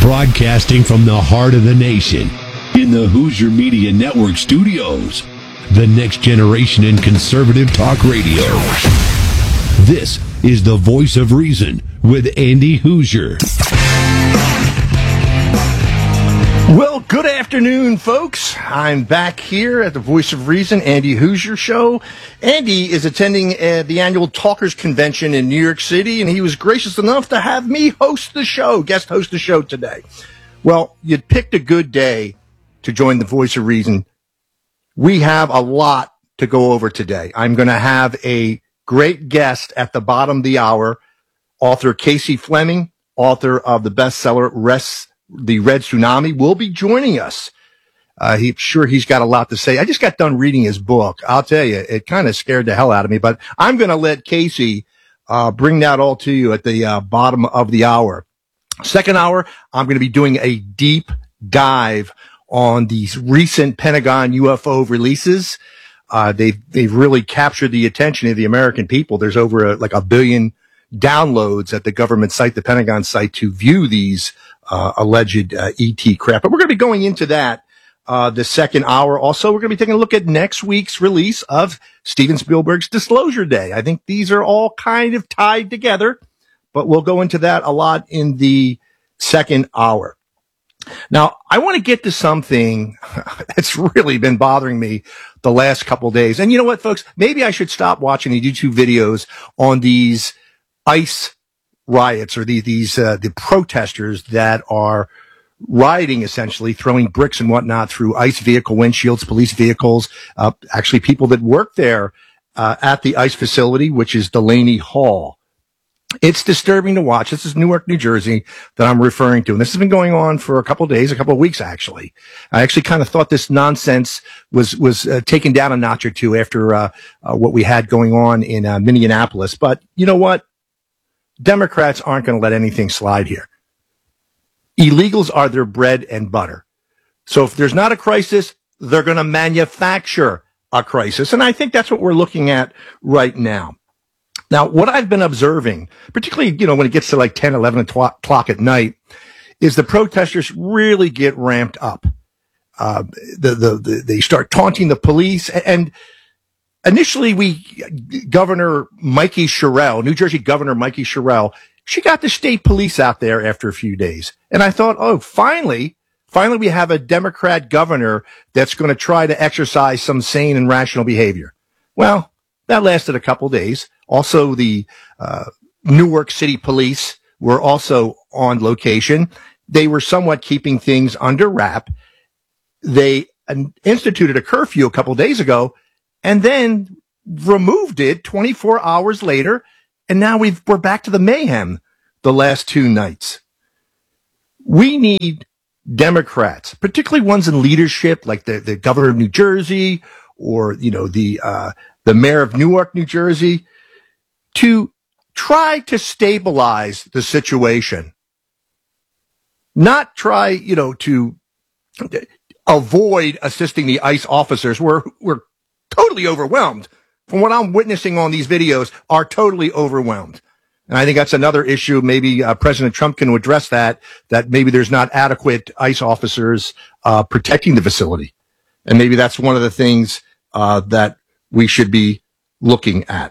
Broadcasting from the heart of the nation, in the Hoosier Media Network studios, the next generation in conservative talk radio. This is the Voice of Reason with Andy Hoosier. Well, good afternoon, folks. I'm back here at the Voice of Reason, Andy Hoosier Show. Andy is attending the annual Talkers Convention in New York City, and he was gracious enough to have me guest host the show today. Well, you picked a good day to join the Voice of Reason. We have a lot to go over today. I'm going to have a great guest at the bottom of the hour, author Casey Fleming, author of the bestseller The Red Tsunami, will be joining us. He's got a lot to say. I just got done reading his book. I'll tell you, it kind of scared the hell out of me, but I'm going to let Casey bring that all to you at the bottom of the hour. Second hour, I'm going to be doing a deep dive on these recent Pentagon UFO releases. They've really captured the attention of the American people. There's over a billion downloads at the government site, the Pentagon site, to view these alleged ET crap. But we're going to be going into that the second hour. Also, we're going to be taking a look at next week's release of Steven Spielberg's Disclosure Day. I think these are all kind of tied together, but we'll go into that a lot in the second hour. Now, I want to get to something that's really been bothering me the last couple of days. And you know what, folks? Maybe I should stop watching the YouTube videos on these ICE riots or the protesters that are rioting, essentially throwing bricks and whatnot through ICE vehicle windshields, police vehicles, actually people that work there at the ICE facility, which is Delaney Hall. It's disturbing to watch. This is Newark, New Jersey that I'm referring to. And this has been going on for a couple of days, a couple of weeks, actually. I actually kind of thought this nonsense was taken down a notch or two after what we had going on in Minneapolis. But you know what? Democrats aren't going to let anything slide here. Illegals are their bread and butter. So if there's not a crisis, they're going to manufacture a crisis. And I think that's what we're looking at right now. Now, what I've been observing, particularly, when it gets to like 10, 11 o'clock at night, is the protesters really get ramped up. They start taunting the police. And initially, Governor Mikey Sherrill, New Jersey Governor Mikey Sherrill, she got the state police out there after a few days. And I thought, oh, finally we have a Democrat governor that's going to try to exercise some sane and rational behavior. Well, that lasted a couple days. Also, the Newark City Police were also on location. They were somewhat keeping things under wrap. They instituted a curfew a couple days ago and then removed it 24 hours later. And now we're back to the mayhem the last two nights. We need Democrats, particularly ones in leadership, like the governor of New Jersey or, the mayor of Newark, New Jersey, to try to stabilize the situation. Not try, to avoid assisting the ICE officers. We're totally overwhelmed. From what I'm witnessing on these videos, are totally overwhelmed. And I think that's another issue. Maybe President Trump can address that maybe there's not adequate ICE officers protecting the facility. And maybe that's one of the things that we should be looking at.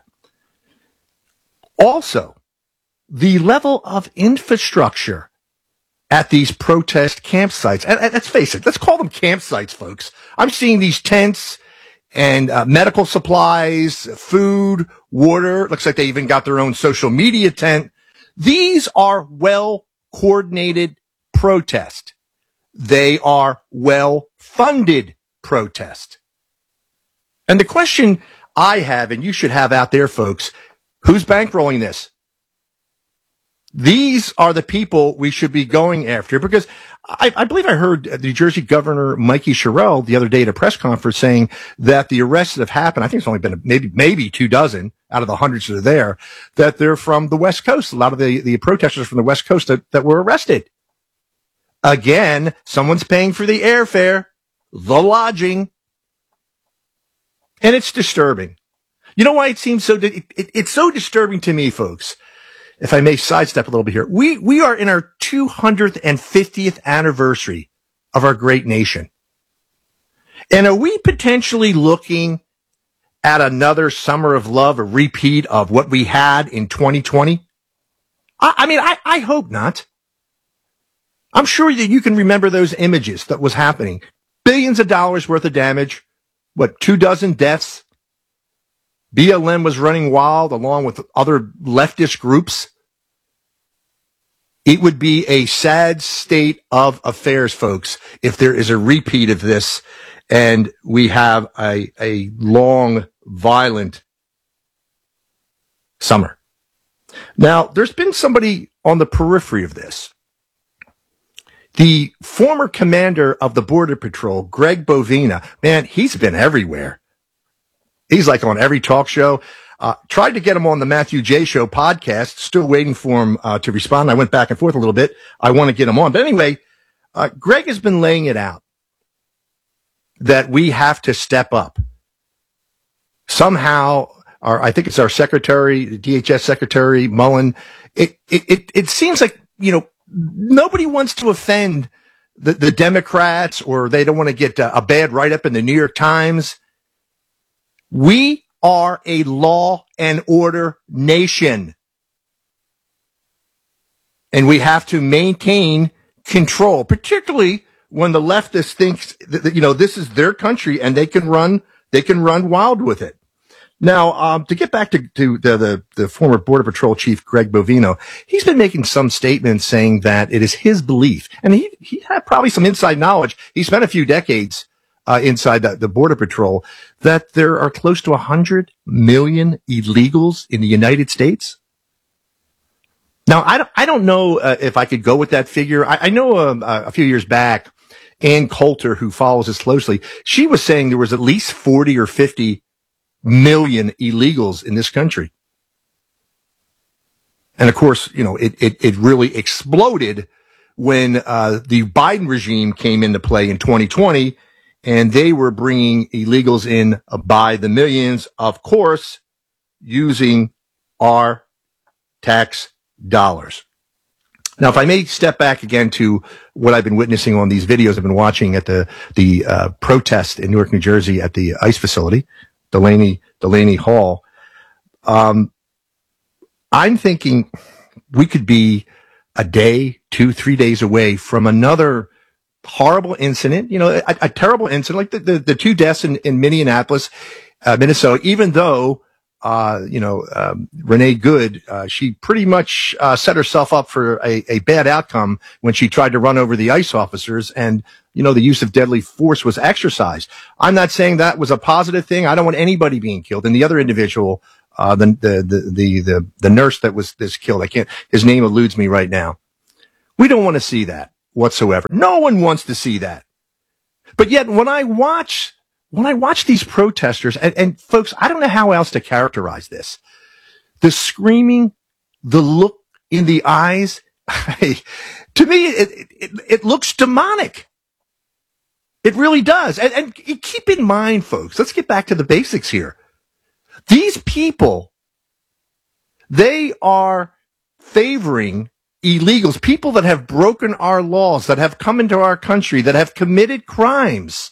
Also, the level of infrastructure at these protest campsites. And let's face it, let's call them campsites, folks. I'm seeing these tents and medical supplies, food, water. Looks like they even got their own social media tent. These are well-coordinated protests. They are well-funded protests. And the question I have, and you should have out there, folks, who's bankrolling this? These are the people we should be going after, because I believe I heard the New Jersey Governor Mikey Sherrill the other day at a press conference saying that the arrests that have happened, I think it's only been maybe 24 out of the hundreds that are there, that they're from the West Coast. A lot of the protesters from the West Coast that were arrested. Again, someone's paying for the airfare, the lodging, and it's disturbing. You know why it seems so? It's so disturbing to me, folks. If I may sidestep a little bit here, we are in our 250th anniversary of our great nation. And are we potentially looking at another summer of love, a repeat of what we had in 2020? I hope not. I'm sure that you can remember those images that was happening. Billions of dollars worth of damage. 24 deaths? BLM was running wild along with other leftist groups. It would be a sad state of affairs, folks, if there is a repeat of this and we have a long, violent summer. Now, there's been somebody on the periphery of this. The former commander of the Border Patrol, Greg Bovina, man, he's been everywhere. He's like on every talk show. Tried to get him on the Matthew J. Show podcast. Still waiting for him to respond. I went back and forth a little bit. I want to get him on. But anyway, Greg has been laying it out that we have to step up. Somehow, I think it's our secretary, the DHS secretary, Mullen. It seems like, nobody wants to offend the Democrats, or they don't want to get a bad write-up in the New York Times. We are a law and order nation. And we have to maintain control, particularly when the leftist thinks that this is their country and they can run wild with it. Now, to get back to the former Border Patrol chief, Greg Bovino, he's been making some statements saying that it is his belief, and he had probably some inside knowledge. He spent a few decades inside the Border Patrol, that there are close to 100 million illegals in the United States. Now, I don't know if I could go with that figure. I know a few years back, Ann Coulter, who follows us closely, she was saying there was at least 40 or 50 million illegals in this country. And of course, it really exploded when the Biden regime came into play in 2020, and they were bringing illegals in by the millions, of course, using our tax dollars. Now, if I may step back again to what I've been witnessing on these videos I've been watching at the protest in Newark, New Jersey at the ICE facility, Delaney Hall, I'm thinking we could be a day, 2-3 days away from another horrible incident, a terrible incident like the 2 deaths in Minneapolis, Minnesota, even though Renee Good, she pretty much set herself up for a bad outcome when she tried to run over the ICE officers, and the use of deadly force was exercised. I'm not saying that was a positive thing. I don't want anybody being killed. And the other individual, the nurse that was killed, his name eludes me right now. We don't want to see that whatsoever. No one wants to see that. But yet when I watch these protesters, and folks, I don't know how else to characterize this. The screaming, the look in the eyes, to me, it looks demonic. It really does. And keep in mind, folks, let's get back to the basics here. These people, they are favoring illegals, people that have broken our laws, that have come into our country, that have committed crimes.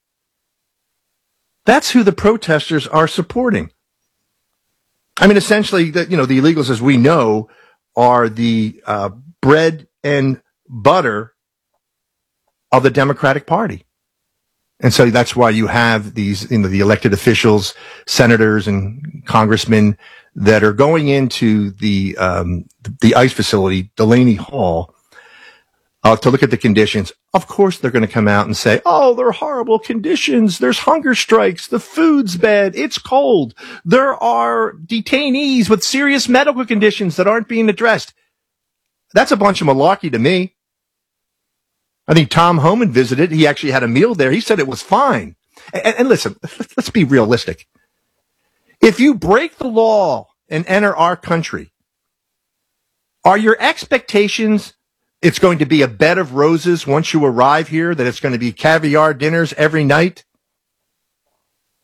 That's who the protesters are supporting. I mean, essentially, the illegals, as we know, are the bread and butter of the Democratic Party. And so that's why you have these, the elected officials, senators and congressmen that are going into the ICE facility, Delaney Hall, to look at the conditions. Of course, they're going to come out and say, oh, they're horrible conditions. There's hunger strikes. The food's bad. It's cold. There are detainees with serious medical conditions that aren't being addressed. That's a bunch of malarkey to me. I think Tom Homan visited. He actually had a meal there. He said it was fine. And listen, let's be realistic. If you break the law and enter our country, are your expectations it's going to be a bed of roses once you arrive here, that it's going to be caviar dinners every night?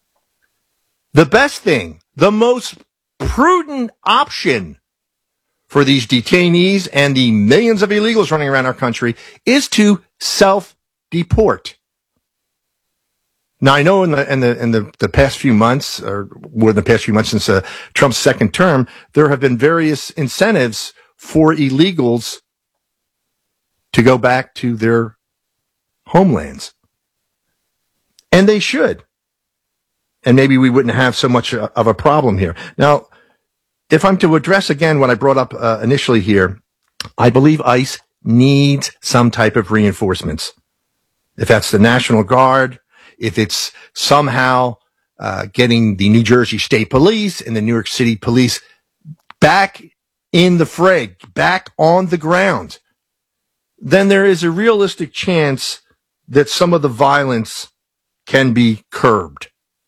The best thing, the most prudent option for these detainees and the millions of illegals running around our country is to self-deport. Now, I know in the past few months, or more than the past few months since Trump's second term, there have been various incentives for illegals to go back to their homelands. And they should. And maybe we wouldn't have so much of a problem here. Now, if I'm to address again what I brought up initially here, I believe ICE needs some type of reinforcements. If that's the National Guard, if it's somehow getting the New Jersey State Police and the New York City Police back in the fray, back on the ground, then there is a realistic chance that some of the violence can be curbed.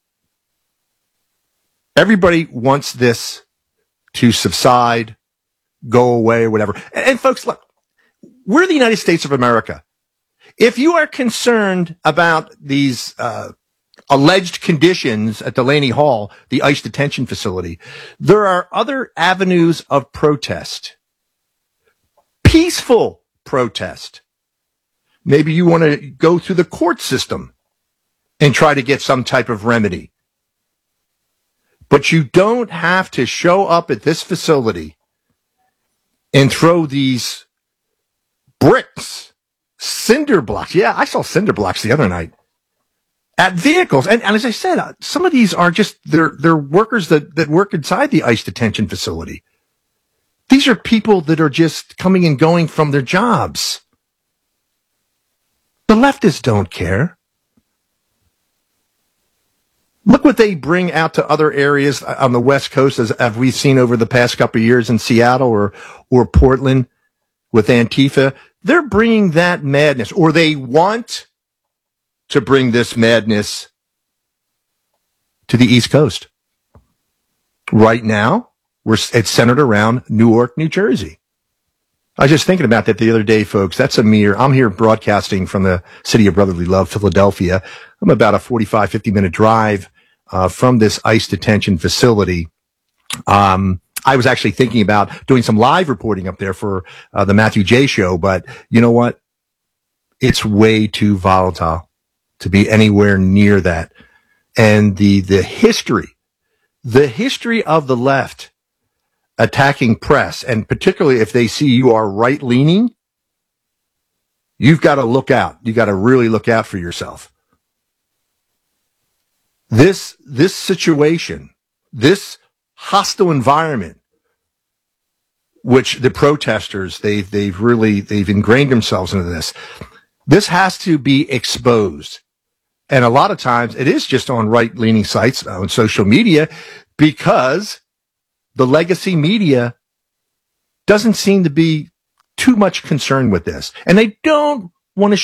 Everybody wants this to subside, go away, or whatever. And folks, look, we're the United States of America. If you are concerned about these alleged conditions at Delaney Hall, the ICE detention facility, there are other avenues of protest. Peaceful protest. Maybe you want to go through the court system and try to get some type of remedy. But you don't have to show up at this facility and throw these bricks, cinder blocks. Yeah, I saw cinder blocks the other night at vehicles. And as I said, some of these are just, they're workers that work inside the ICE detention facility. These are people that are just coming and going from their jobs. The leftists don't care. Look what they bring out to other areas on the West Coast, as we've seen over the past couple of years in Seattle or Portland with Antifa. They're bringing that madness, or they want to bring this madness to the East Coast. Right now, it's centered around Newark, New Jersey. I was just thinking about that the other day, folks. I'm here broadcasting from the city of brotherly love, Philadelphia. I'm about a 45, 50-minute drive from this ICE detention facility. I was actually thinking about doing some live reporting up there for the Matthew J. Show, but you know what? It's way too volatile to be anywhere near that. And the history of the left attacking press, and particularly if they see you are right-leaning, you've got to look out. You got to really look out for yourself. This situation, this hostile environment, which the protesters, they've ingrained themselves into this. This has to be exposed. And a lot of times it is just on right-leaning sites, on social media, because the legacy media doesn't seem to be too much concerned with this. And they don't want to